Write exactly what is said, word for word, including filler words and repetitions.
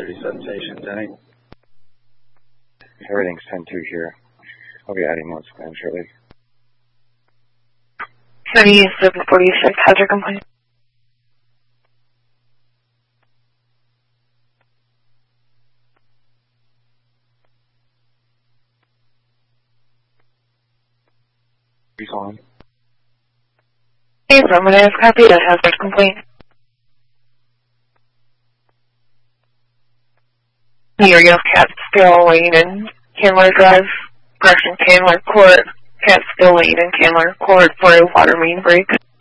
thirty-seven station, Denny. Everything's ten two here. I'll be adding more spam shortly. thirty-seven forty-six, how's your complaint? Be calling. Hey, affirmative, copy that has your complaint. New York Catskill Lane and Candler Drive, correction, Candler Court, Catskill Lane and Candler Court for a water main break.